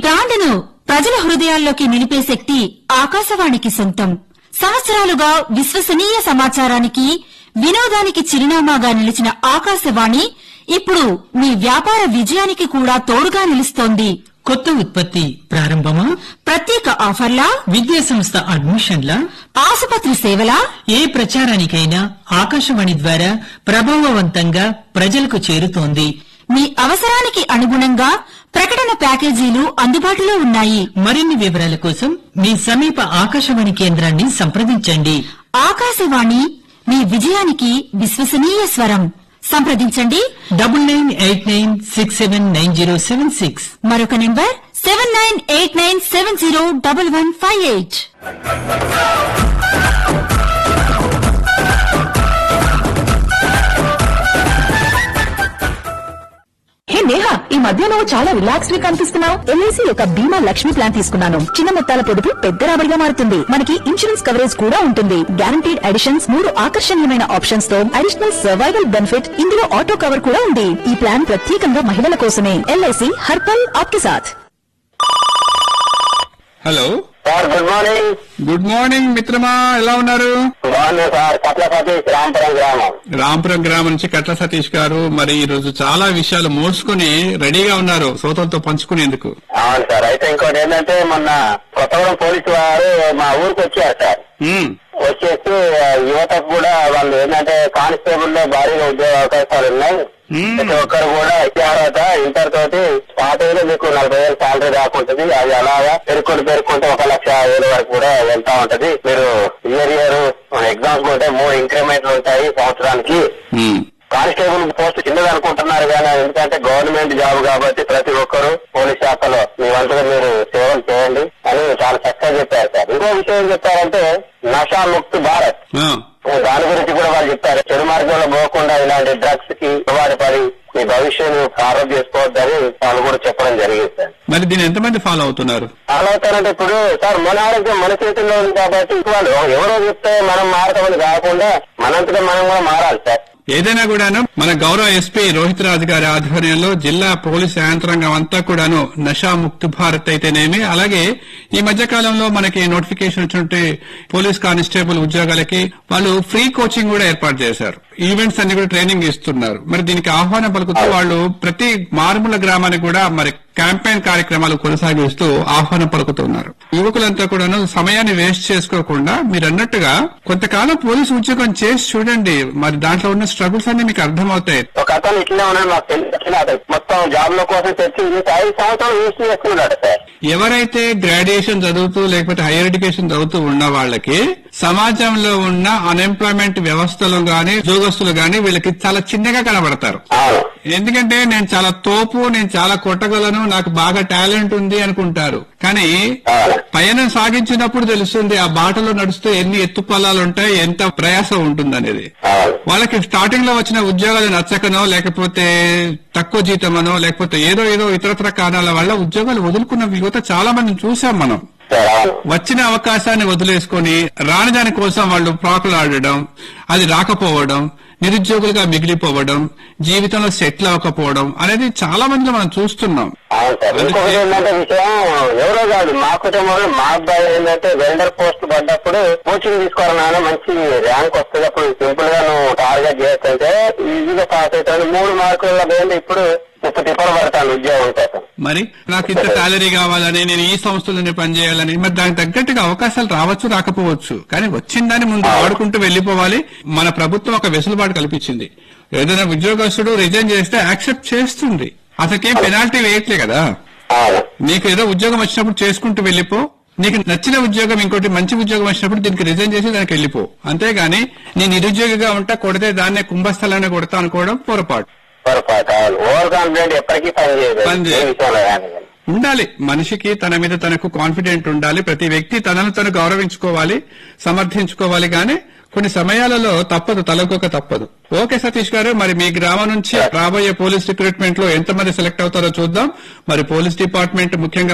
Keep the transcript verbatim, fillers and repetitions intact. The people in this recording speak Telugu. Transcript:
బ్రాండ్ను ప్రజల హృదయాల్లోకి నిలిపే శక్తి ఆకాశవాణికి సొంతం. సంవత్సరాలుగా విశ్వసనీయ సమాచారానికి, వినోదానికి చిరునామాగా నిలిచిన ఆకాశవాణి ఇప్పుడు మీ వ్యాపార విజయానికి కూడా తోడుగా నిలుస్తోంది. కొత్త ఉత్పత్తి ప్రారంభమా, ప్రత్యేక ఆఫర్లా, విద్యా సంస్థ అడ్మిషన్లా, ఆసుపత్రి సేవలా, ఏ ప్రచారానికైనా ఆకాశవాణి ద్వారా ప్రభావవంతంగా ప్రజలకు చేరుతోంది. మీ అవసరానికి అనుగుణంగా ప్రకటన ప్యాకేజీలు అందుబాటులో ఉన్నాయి. మరిన్ని వివరాల కోసం మీ సమీప ఆకాశవాణి కేంద్రాన్ని సంప్రదించండి. ఆకాశవాణి మీ విజయానికి విశ్వసనీయ స్వరం. సంప్రదించండి double nine eight nine six seven nine zero seven six. మరొక number seven nine eight nine seven zero double one five eight. హే నేహా, ఈ మధ్య నువ్వు చాలా రిలాక్స్ గా కనిపిస్తున్నావు. ఎల్ఐసి యొక్క బీమా లక్ష్మి ప్లాన్ తీసుకున్నాను. చిన్న మొత్తాల పొదుపు పెద్ద రాబడిగా మారుతుంది. మనకి ఇన్సూరెన్స్ కవరేజ్ కూడా ఉంటుంది. గ్యారంటీడ్ అడిషన్స్, మూడు ఆకర్షణీయమైన ఆప్షన్స్ తో అడిషనల్ సర్వైవల్ బెనిఫిట్, ఇందులో ఆటో కవర్ కూడా ఉంది. ఈ ప్లాన్ ప్రత్యేకంగా మహిళల కోసమే. ఎల్ఐసి హర్ పల్ ఆప్కే సాథ్. Hello sir, good morning. Good morning మిత్రమా, ఎలా ఉన్నారు? బాగున్నా సార్. కట్ల సతీష్, రాంపురం గ్రామం. రాంపురం గ్రామం నుంచి కట్ల సతీష్ గారు, మరి ఈ రోజు చాలా విషయాలు మోసుకుని రెడీగా ఉన్నారు శ్రోతలతో పంచుకునేందుకు. అవును సార్. అయితే ఇంకోటి ఏంటంటే, మొన్న కొత్తగూడెం పోలీసు వారు మా ఊరికి వచ్చారు సార్. ఉమ్, వచ్చేసి యువతకు కూడా వాళ్ళు ఏంటంటే కానిస్టేబుల్ లో భారీగా ఉద్యోగ అవకాశాలు ఉన్నాయి. ప్రతి ఒక్కరు కూడా అర్హత ఇంటర్ తోటి స్టార్టింగ్ లో మీకు నలభై వేలు శాలరీ రాకుంటది. అది అలాగా పెరుక్కుంటూ పెరుక్కుంటూ ఒక లక్ష వేల వరకు కూడా వెళ్తా ఉంటది. మీరు ఇయర్ ఇయర్ ఎగ్జామ్స్ ఉంటే మూడు ఇంక్రిమెంట్లు ఉంటాయి సంవత్సరానికి. కానిస్టేబుల్ పోస్ట్ చిన్నది అనుకుంటున్నారు కానీ, ఎందుకంటే గవర్నమెంట్ జాబ్ కాబట్టి ప్రతి ఒక్కరు పోలీస్ శాఖలో మీ వంతుగా మీరు సేవలు చేయండి అని చాలా చక్కగా చెప్పారు సార్. ఇంకో విషయం ఏం చెప్పారంటే, నషా ముక్తి భారత్, దాని గురించి కూడా వాళ్ళు చెప్పారు. చెడు మార్గంలో పోకుండా ఇలాంటి డ్రగ్స్ కి అలవాటు పడి మీ భవిష్యత్తు ఖరాబ్ చేసుకోవద్దని వాళ్ళు కూడా చెప్పడం జరిగింది సార్. మరి దీన్ని ఎంతమంది ఫాలో అవుతున్నారు? ఫాలో అవుతారంటే ఇప్పుడు సార్, మన ఆరోగ్యం మన చేతుల్లో ఉంది కాబట్టి వాళ్ళు ఎవరో చెప్తే మనం మారతామని కాకుండా మనంతగా మనం కూడా మారాలి సార్. ఏదైనా కూడాను మన గౌరవ ఎస్పీ రోహిత్ రాజు గారి ఆధ్వర్యంలో జిల్లా పోలీసు యంత్రాంగం అంతా కూడాను నషా ముక్తి భారత్ అయితేనేమి, అలాగే ఈ మధ్య కాలంలో మనకి నోటిఫికేషన్ వచ్చినట్టు పోలీస్ కానిస్టేబుల్ ఉద్యోగాలకి వాళ్ళు ఫ్రీ కోచింగ్ కూడా ఏర్పాటు చేశారు. ఈవెంట్స్ అన్ని కూడా ట్రైనింగ్ ఇస్తున్నారు. మరి దీనికి ఆహ్వానం పలుకుతూ వాళ్ళు ప్రతి మారుమూల గ్రామానికి కూడా మరి క్యాంపెయిన్ కార్యక్రమాలు కొనసాగిస్తూ ఆహ్వానం పలుకుతున్నారు. యువకులంతా కూడాను సమయాన్ని వేస్ట్ చేసుకోకుండా మీరు అన్నట్టుగా కొంతకాలం పోలీసు ఉద్యోగం చేసి చూడండి. మరి దాంట్లో ఉన్న స్ట్రగుల్స్ అన్ని మీకు అర్థమవుతాయి. ఒక అతను ఇట్లే ఉన్నాడు, మాకు తెలిసిన మొత్తం జాబ్ లో కోసం చర్చించి ఐదు సంవత్సరాలు యూజ్ చేస్తున్నాడు సార్. ఎవరైతే గ్రాడ్యుయేషన్ చదువుతూ లేకపోతే హైయర్ ఎడ్యుకేషన్ చదువుతూ ఉన్న వాళ్ళకి సమాజంలో ఉన్న అన్ఎంప్లాయ్మెంట్ వ్యవస్థలో గాని ఉద్యోగస్తులు గాని వీళ్ళకి చాలా చిన్నగా కనబడతారు. ఎందుకంటే నేను చాలా తోపు, నేను చాలా కొట్టగలను, నాకు బాగా టాలెంట్ ఉంది అనుకుంటారు. కానీ పయనం సాగించినప్పుడు తెలుస్తుంది ఆ బాటలో నడుస్తూ ఎన్ని ఎత్తుపల్లాలు ఉంటాయి, ఎంత ప్రయాసం ఉంటుందనేది. వాళ్ళకి స్టార్టింగ్ లో వచ్చిన ఉద్యోగాలు నచ్చకనో, లేకపోతే తక్కువ జీతమనో, లేకపోతే ఏదో ఏదో ఇతరత్ర కారణాల వల్ల ఉద్యోగాలు వదులుకున్న యువత చాలా మందిని చూసాం మనం. వచ్చిన అవకాశాన్ని వదిలేసుకుని రాని దాని కోసం వాళ్ళు ప్రాకులాడడం, అది రాకపోవడం, నిరుద్యోగులుగా మిగిలిపోవడం, జీవితంలో సెటిల్ అవ్వకపోవడం అనేది చాలా మంది మనం చూస్తున్నాం. ఇంకొకటి ఏంటంటే విషయం, ఎవరో కాదు మా కుటుంబంలో మా అబ్బాయి ఏంటంటే వెల్డర్ పోస్ట్ పడ్డప్పుడు కోచింగ్ తీసుకోవాలన్నా మంచి ర్యాంక్ వస్తుంది, అప్పుడు సింపుల్ గా నువ్వు టార్గెట్ చేస్తుంటే ఈజీగా పాస్ అవుతాను. మూడు మార్కుల పోయింది, ఇప్పుడు ముప్పై తిప్పలు పడతాను ఉద్యోగం కోసం. మరి నాకు ఇంత సాలరీ కావాలని, నేను ఈ సంస్థలోనే పనిచేయాలని, మరి దానికి తగ్గట్టుగా అవకాశాలు రావచ్చు రాకపోవచ్చు, కానీ వచ్చిన దాన్ని ముందు ఆడుకుంటూ వెళ్లిపోవాలి. మన ప్రభుత్వం ఒక వెసులుబాటు కల్పించింది. ఏదైనా ఉద్యోగస్తుడు రిజైన్ చేస్తే యాక్సెప్ట్ చేస్తుంది. అసలుకేం పెనాల్టీ వేయట్లే కదా. నీకు ఏదో ఉద్యోగం వచ్చినప్పుడు చేసుకుంటూ వెళ్లిపో, నీకు నచ్చిన ఉద్యోగం ఇంకోటి మంచి ఉద్యోగం వచ్చినప్పుడు దీనికి రిజైన్ చేసి దానికి వెళ్లిపో. అంతేగాని నేను నిరుద్యోగిగా ఉంటా, కొడితే దాన్నే కుంభస్థలాన్ని కొడతా అనుకోవడం పొరపాటు. ఓవర్ కాన్ఫిడెంట్ ఎప్పటికీ పనిచేయదు. ఉండాలి మనిషికి, తన మీద తనకు కాన్ఫిడెంట్ ఉండాలి. ప్రతి వ్యక్తి తనను తను గౌరవించుకోవాలి, సమర్థించుకోవాలి. కానీ కొన్ని సమయాలలో తప్పదు, తలకొక తప్పదు. ఓకే సతీష్ గారు, మరి మీ గ్రామం నుంచి రాబోయే పోలీస్ రిక్రూట్మెంట్ లో ఎంతమంది సెలెక్ట్ అవుతారో చూద్దాం. మరి పోలీస్ డిపార్ట్మెంట్ ముఖ్యంగా